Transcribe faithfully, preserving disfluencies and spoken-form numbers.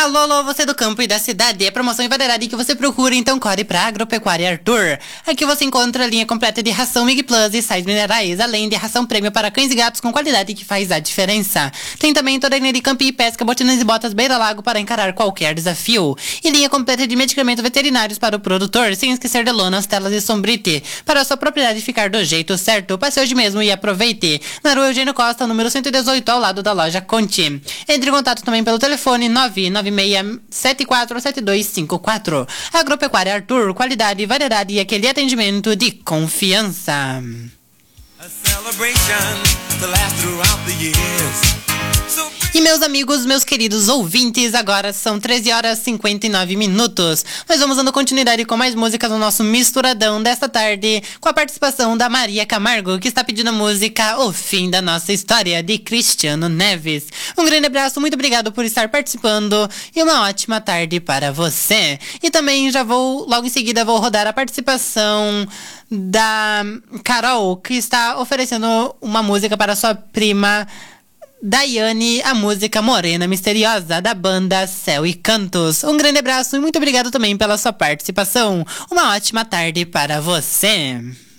Alô, alô, você do campo e da cidade. É promoção e variedade que você procura, então corre pra Agropecuária Arthur. Aqui você encontra a linha completa de ração Mig Plus e sais minerais, além de ração prêmio para cães e gatos com qualidade que faz a diferença. Tem também toda a linha de campo e pesca, botinas e botas beira-lago para encarar qualquer desafio. E linha completa de medicamentos veterinários para o produtor, sem esquecer de lonas, telas e sombrite, para a sua propriedade ficar do jeito certo. Passe hoje mesmo e aproveite. Na rua Eugênio Costa, número cento e dezoito, ao lado da loja Conte. Entre em contato também pelo telefone nove nove seis sete quatro sete dois cinco quatro. Agropecuária Arthur, qualidade, variedade e aquele atendimento de confiança. A celebration to last throughout the years. E meus amigos, meus queridos ouvintes, agora são treze horas e cinquenta e nove minutos. Nós vamos dando continuidade com mais músicas no nosso misturadão desta tarde, com a participação da Maria Camargo, que está pedindo a música O Fim da Nossa História, de Cristiano Neves. Um grande abraço, muito obrigado por estar participando e uma ótima tarde para você. E também já vou, logo em seguida, vou rodar a participação da Carol, que está oferecendo uma música para sua prima Daiane, a música Morena Misteriosa, da banda Céu e Cantos. Um grande abraço e muito obrigado também pela sua participação. Uma ótima tarde para você.